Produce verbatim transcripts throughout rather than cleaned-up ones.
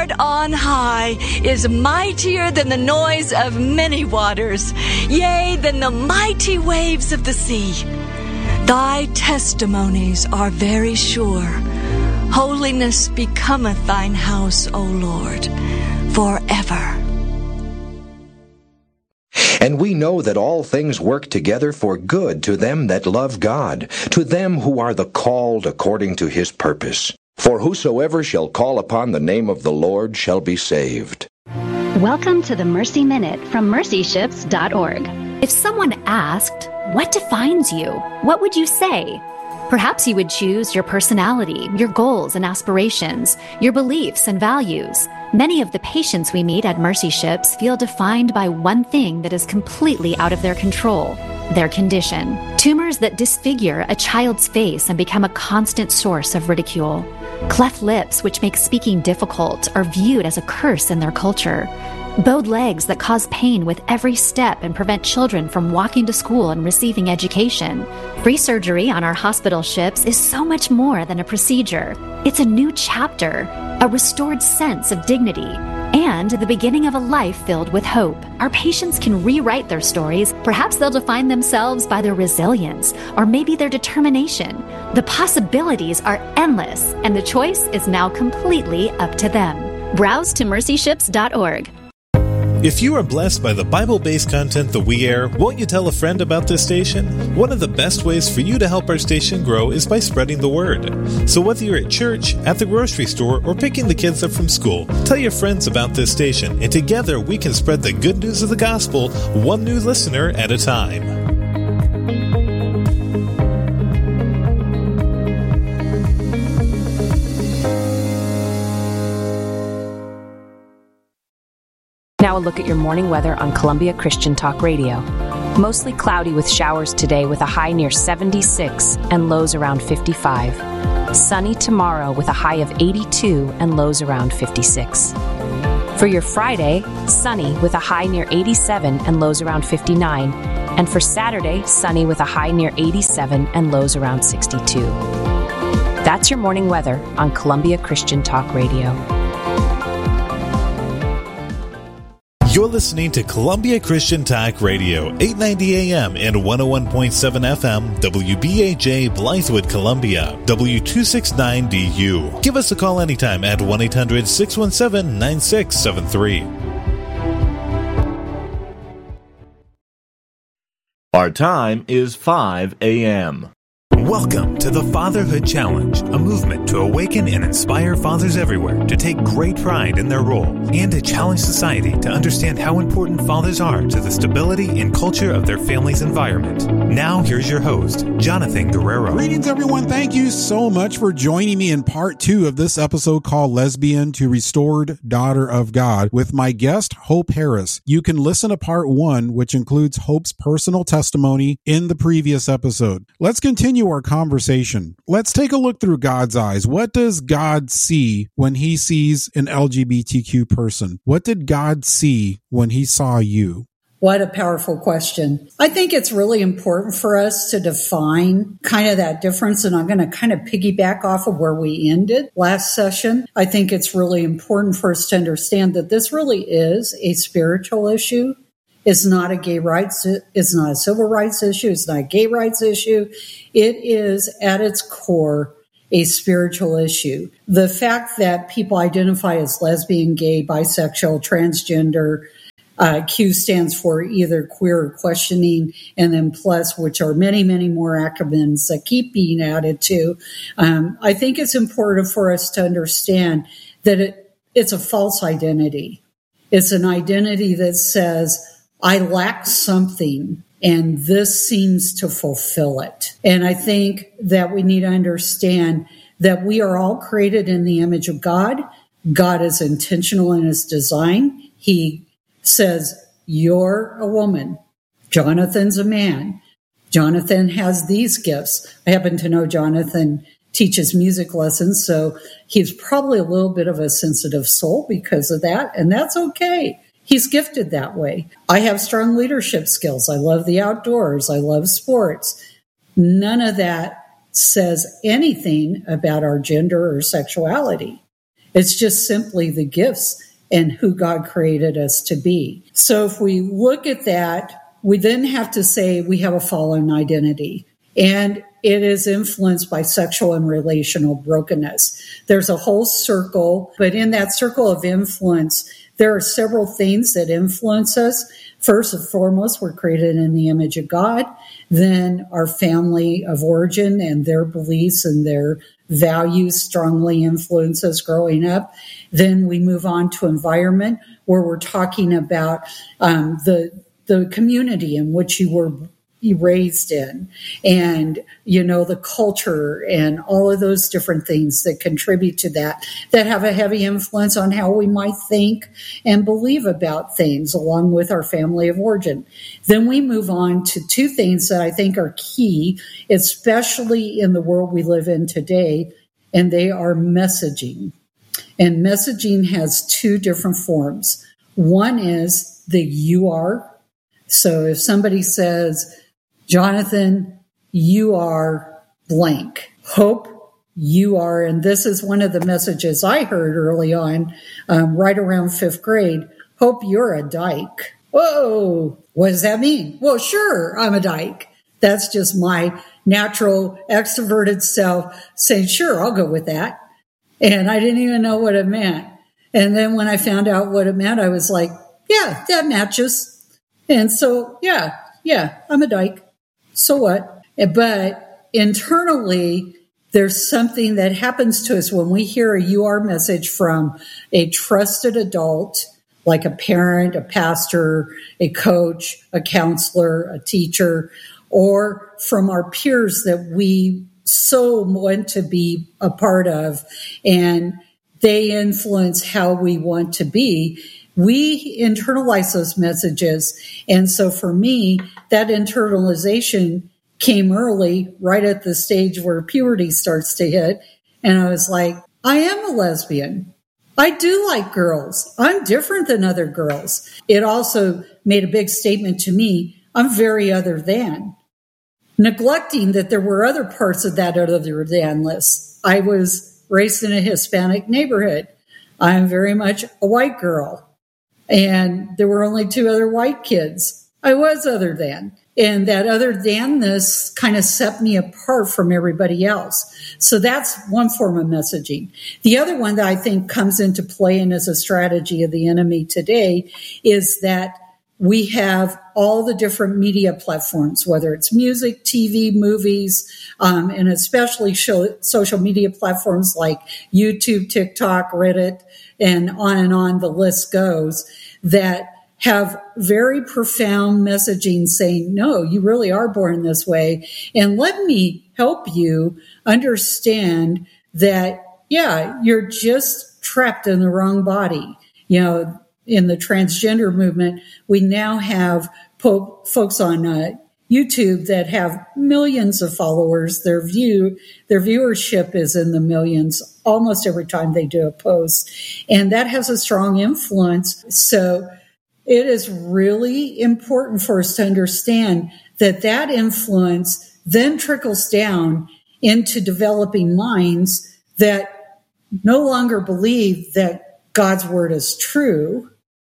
Lord on high is mightier than the noise of many waters, yea, than the mighty waves of the sea. Thy testimonies are very sure. Holiness becometh thine house, O Lord, forever. And we know that all things work together for good to them that love God, to them who are the called according to his purpose. For whosoever shall call upon the name of the Lord shall be saved. Welcome to the Mercy Minute from mercy ships dot org. If someone asked, "What defines you?" what would you say? Perhaps you would choose your personality, your goals and aspirations, your beliefs and values. Many of the patients we meet at Mercy Ships feel defined by one thing that is completely out of their control: their condition. Tumors that disfigure a child's face and become a constant source of ridicule. Cleft lips, which make speaking difficult, are viewed as a curse in their culture. Bowed legs that cause pain with every step and prevent children from walking to school and receiving education. Free surgery on our hospital ships is so much more than a procedure. It's a new chapter, a restored sense of dignity, and the beginning of a life filled with hope. Our patients can rewrite their stories. Perhaps they'll define themselves by their resilience, or maybe their determination. The possibilities are endless, and the choice is now completely up to them. Browse to mercy ships dot org. If you are blessed by the Bible-based content that we air, won't you tell a friend about this station? One of the best ways for you to help our station grow is by spreading the word. So whether you're at church, at the grocery store, or picking the kids up from school, tell your friends about this station, and together we can spread the good news of the gospel one new listener at a time. Now a look at your morning weather on Columbia Christian Talk Radio. Mostly cloudy with showers today with a high near seventy-six and lows around fifty-five. Sunny tomorrow with a high of eighty-two and lows around fifty-six. For your Friday, sunny with a high near eighty-seven and lows around fifty-nine. And for Saturday, sunny with a high near eighty-seven and lows around sixty-two. That's your morning weather on Columbia Christian Talk Radio. You're listening to Columbia Christian Talk Radio, eight ninety A M and one oh one point seven F M, W B A J, Blythewood, Columbia, W two sixty-nine D U. Give us a call anytime at one eight hundred six one seven nine six seven three. Our time is five A M Welcome to the Fatherhood Challenge, a movement to awaken and inspire fathers everywhere to take great pride in their role and to challenge society to understand how important fathers are to the stability and culture of their family's environment. Now, here's your host, Jonathan Guerrero. Greetings, everyone. Thank you so much for joining me in part two of this episode called Lesbian to Restored Daughter of God with my guest, Hope Harris. You can listen to part one, which includes Hope's personal testimony in the previous episode. Let's continue our conversation. Let's take a look through God's eyes. What does God see when he sees an L G B T Q person? What did God see when he saw you? What a powerful question. I think it's really important for us to define kind of that difference, and I'm going to kind of piggyback off of where we ended last session. I think it's really important for us to understand that this really is a spiritual issue. It's not a gay rights, it's not a civil rights issue, it's not a gay rights issue. It is at its core a spiritual issue. The fact that people identify as lesbian, gay, bisexual, transgender, uh, Q stands for either queer or questioning, and then plus, which are many, many more acronyms that keep being added to. Um, I think it's important for us to understand that it, it's a false identity. It's an identity that says, I lack something, and this seems to fulfill it. And I think that we need to understand that we are all created in the image of God. God is intentional in his design. He says, you're a woman. Jonathan's a man. Jonathan has these gifts. I happen to know Jonathan teaches music lessons, so he's probably a little bit of a sensitive soul because of that, and that's okay. He's gifted that way. I have strong leadership skills. I love the outdoors. I love sports. None of that says anything about our gender or sexuality. It's just simply the gifts and who God created us to be. So if we look at that, we then have to say we have a fallen identity, and it is influenced by sexual and relational brokenness. There's a whole circle, but in that circle of influence, there are several things that influence us. First and foremost, we're created in the image of God. Then our family of origin and their beliefs and their values strongly influence us growing up. Then we move on to environment, where we're talking about um, the the community in which you were raised in, and, you know, the culture and all of those different things that contribute to that, that have a heavy influence on how we might think and believe about things, along with our family of origin. Then we move on to two things that I think are key, especially in the world we live in today, and they are messaging. And messaging has two different forms. One is the you are. So if somebody says, Jonathan, you are blank. Hope, you are, and this is one of the messages I heard early on, um, right around fifth grade. Hope, you're a dyke. Whoa, what does that mean? Well, sure, I'm a dyke. That's just my natural extroverted self saying, sure, I'll go with that. And I didn't even know what it meant. And then when I found out what it meant, I was like, yeah, that matches. And so, yeah, yeah, I'm a dyke. So what? But internally, there's something that happens to us when we hear a you are message from a trusted adult, like a parent, a pastor, a coach, a counselor, a teacher, or from our peers that we so want to be a part of, and they influence how we want to be. We internalize those messages. And so for me, that internalization came early, right at the stage where puberty starts to hit. And I was like, I am a lesbian. I do like girls. I'm different than other girls. It also made a big statement to me. I'm very other than, neglecting that there were other parts of that other than list. I was raised in a Hispanic neighborhood. I'm very much a white girl. And there were only two other white kids. I was other than. And that other than-ness kind of set me apart from everybody else. So that's one form of messaging. The other one that I think comes into play and is a strategy of the enemy today is that we have all the different media platforms, whether it's music, T V, movies, um, and especially show, social media platforms like YouTube, TikTok, Reddit, and on and on the list goes, that have very profound messaging saying, no, you really are born this way. And let me help you understand that, yeah, you're just trapped in the wrong body. You know, in the transgender movement, we now have po- folks on uh, YouTube that have millions of followers. Their view, their viewership is in the millions almost every time they do a post. And that has a strong influence. So it is really important for us to understand that that influence then trickles down into developing minds that no longer believe that God's word is true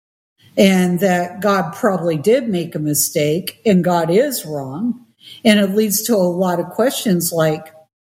and that God probably did make a mistake and God is wrong. And it leads to a lot of questions like,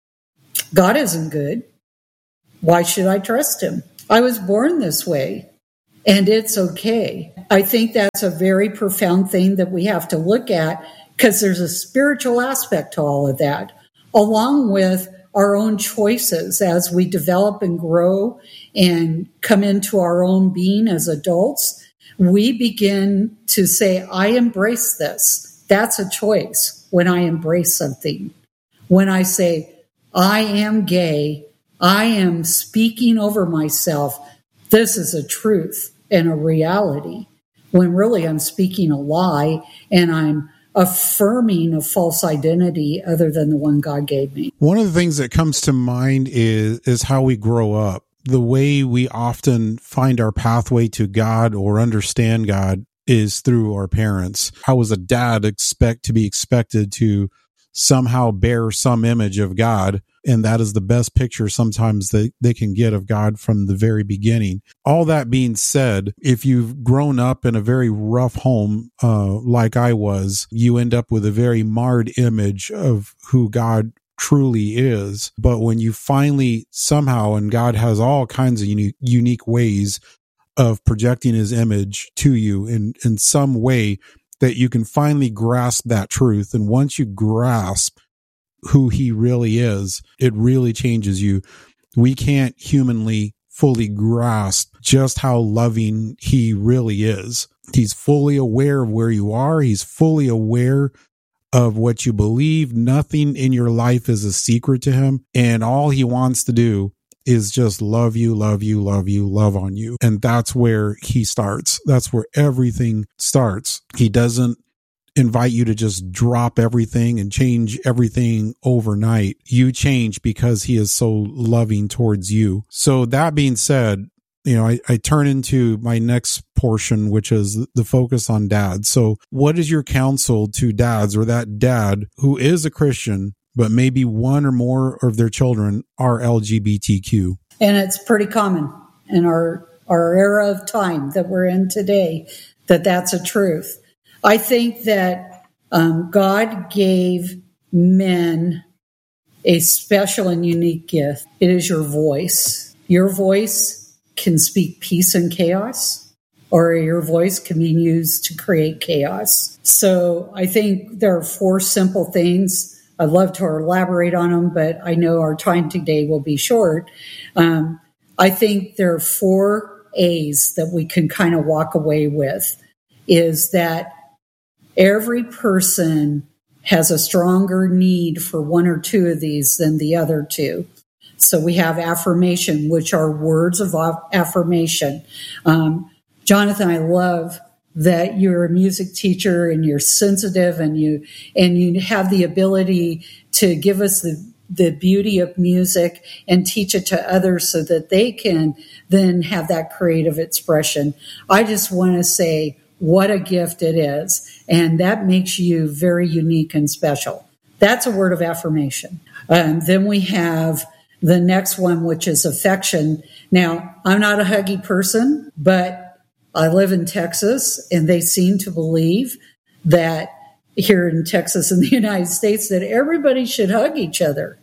God isn't good. Why should I trust him? I was born this way. And it's okay. I think that's a very profound thing that we have to look at, because there's a spiritual aspect to all of that, along with our own choices as we develop and grow and come into our own being as adults. We begin to say, I embrace this. That's a choice when I embrace something. When I say, I am gay, I am speaking over myself. This is a truth and a reality, when really I'm speaking a lie and I'm affirming a false identity other than the one God gave me. One of the things that comes to mind is is how we grow up. The way we often find our pathway to God or understand God is through our parents. How does a dad expect to be expected to somehow bear some image of God And that is the best picture sometimes that they can get of God from the very beginning. All that being said, if you've grown up in a very rough home, uh, like I was, you end up with a very marred image of who God truly is. But when you finally somehow, and God has all kinds of unique, unique ways of projecting his image to you in, in some way that you can finally grasp that truth. And once you grasp who he really is, it really changes you. We can't humanly fully grasp just how loving he really is. He's fully aware of where you are. He's fully aware of what you believe. Nothing in your life is a secret to him. And all he wants to do is just love you, love you, love you, love on you. And that's where he starts. That's where everything starts. He doesn't invite you to just drop everything and change everything overnight. You change because he is so loving towards you. So that being said, you know, I, I turn into my next portion, which is the focus on dads. So what is your counsel to dads, or that dad who is a Christian, but maybe one or more of their children are L G B T Q? And it's pretty common in our, our era of time that we're in today, that that's a truth. I think that um, God gave men a special and unique gift. It is your voice. Your voice can speak peace in chaos, or your voice can be used to create chaos. So I think there are four simple things. I'd love to elaborate on them, but I know our time today will be short. Um, I think there are four A's that we can kind of walk away with, is that every person has a stronger need for one or two of these than the other two. So we have affirmation, which are words of affirmation. Um, Jonathan, I love that you're a music teacher and you're sensitive, and you and you have the ability to give us the, the beauty of music and teach it to others so that they can then have that creative expression. I just want to say what a gift it is. And that makes you very unique and special. That's a word of affirmation. Um, then we have the next one, which is affection. Now, I'm not a huggy person, but I live in Texas, and they seem to believe that here in Texas in the United States that everybody should hug each other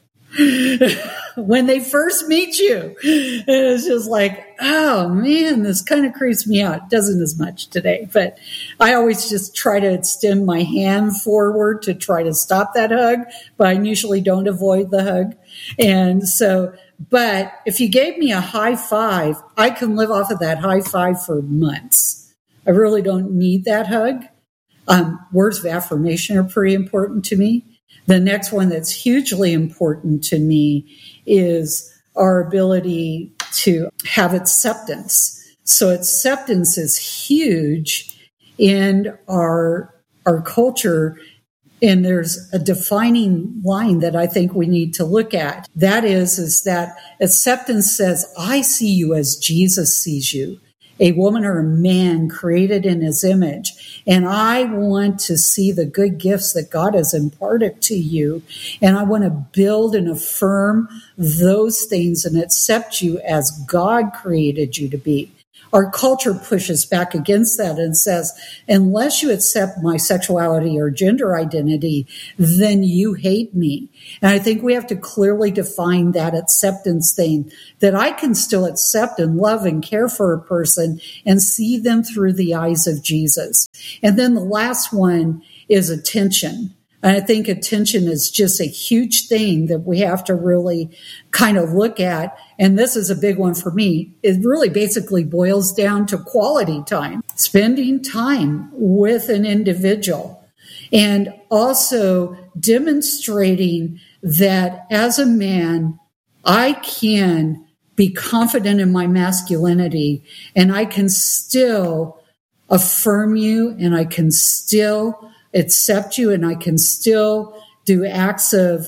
when they first meet you. And it's just like, oh man, this kind of creeps me out. It doesn't as much today, but I always just try to extend my hand forward to try to stop that hug, but I usually don't avoid the hug. And so, but if you gave me a high five, I can live off of that high five for months. I really don't need that hug. Um, words of affirmation are pretty important to me. The next one that's hugely important to me is our ability to have acceptance. So acceptance is huge in our our culture, and there's a defining line that I think we need to look at. That is, is that acceptance says, I see you as Jesus sees you, a woman or a man created in his image. And I want to see the good gifts that God has imparted to you. And I want to build and affirm those things and accept you as God created you to be. Our culture pushes back against that and says, unless you accept my sexuality or gender identity, then you hate me. And I think we have to clearly define that acceptance thing, that I can still accept and love and care for a person and see them through the eyes of Jesus. And then the last one is attention. And I think attention is just a huge thing that we have to really kind of look at. And this is a big one for me. It really basically boils down to quality time, spending time with an individual, and also demonstrating that as a man, I can be confident in my masculinity, and I can still affirm you, and I can still accept you, and I can still do acts of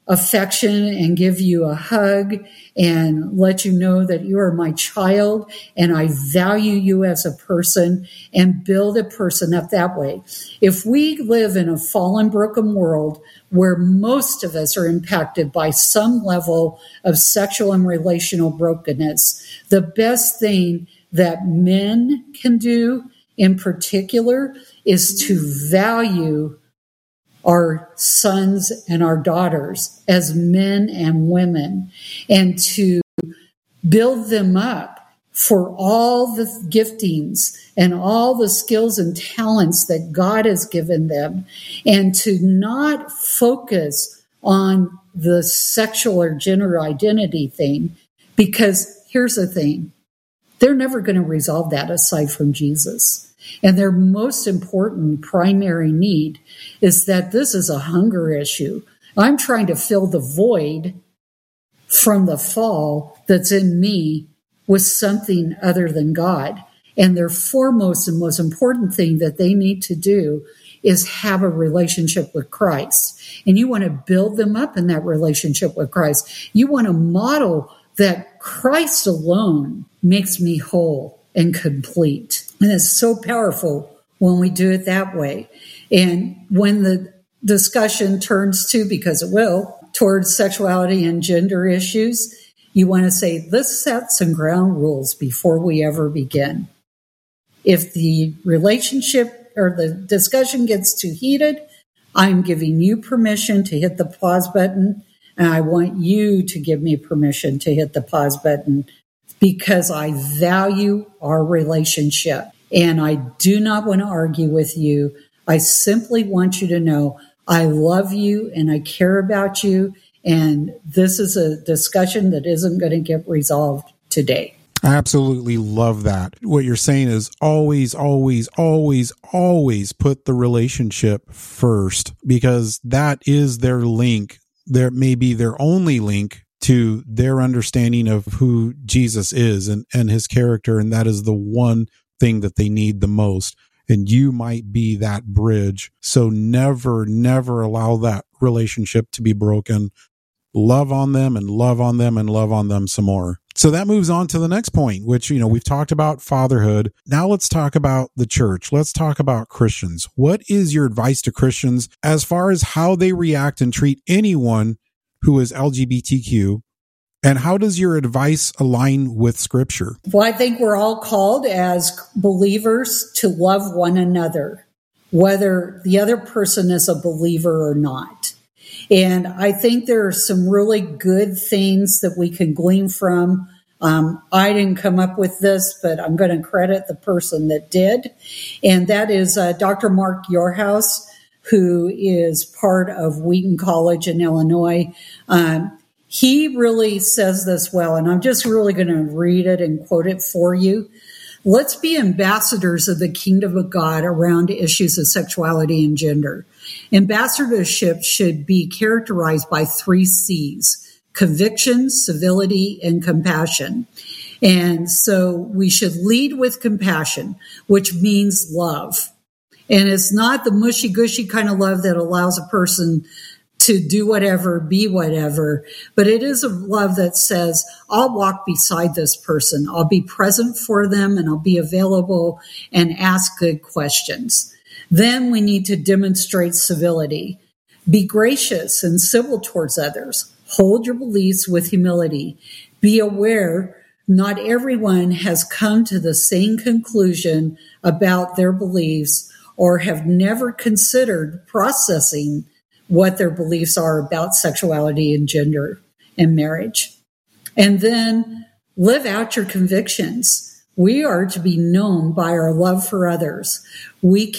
affection and give you a hug and let you know that you are my child and I value you as a person, and build a person up that way. If we live in a fallen, broken world where most of us are impacted by some level of sexual and relational brokenness, the best thing that men can do in particular is to value our sons and our daughters as men and women, and to build them up for all the giftings and all the skills and talents that God has given them, and to not focus on the sexual or gender identity thing, because here's the thing, they're never going to resolve that aside from Jesus. And their most important primary need is that this is a hunger issue. I'm trying to fill the void from the fall that's in me with something other than God. And their foremost and most important thing that they need to do is have a relationship with Christ. And you want to build them up in that relationship with Christ. You want to model that Christ alone makes me whole and complete. And it's so powerful when we do it that way. And when the discussion turns to, because it will, towards sexuality and gender issues, you want to say, let's set some ground rules before we ever begin. If the relationship or the discussion gets too heated, I'm giving you permission to hit the pause button, and I want you to give me permission to hit the pause button, because I value our relationship and I do not want to argue with you. I simply want you to know I love you and I care about you, and this is a discussion that isn't going to get resolved today. I absolutely love that. What you're saying is always, always, always, always put the relationship first, because that is their link. There may be their only link to their understanding of who Jesus is and, and his character. And that is the one thing that they need the most. And you might be that bridge. So never, never allow that relationship to be broken. Love on them and love on them and love on them some more. So that moves on to the next point, which, you know, we've talked about fatherhood. Now let's talk about the church. Let's talk about Christians. What is your advice to Christians as far as how they react and treat anyone who is L G B T Q? And how does your advice align with Scripture? Well, I think we're all called as believers to love one another, whether the other person is a believer or not. And I think there are some really good things that we can glean from. Um, I didn't come up with this, but I'm going to credit the person that did. And that is uh, Doctor Mark Yourhouse, who is part of Wheaton College in Illinois. Um, he really says this well, and I'm just really going to read it and quote it for you. Let's be ambassadors of the kingdom of God around issues of sexuality and gender. Ambassadorship should be characterized by three C's: conviction, civility, and compassion. And so we should lead with compassion, which means love. And it's not the mushy-gushy kind of love that allows a person to do whatever, be whatever, but it is a love that says, I'll walk beside this person. I'll be present for them, and I'll be available and ask good questions. Then we need to demonstrate civility. Be gracious and civil towards others. Hold your beliefs with humility. Be aware not everyone has come to the same conclusion about their beliefs or have never considered processing what their beliefs are about sexuality and gender and marriage. And then live out your convictions. We are to be known by our love for others. We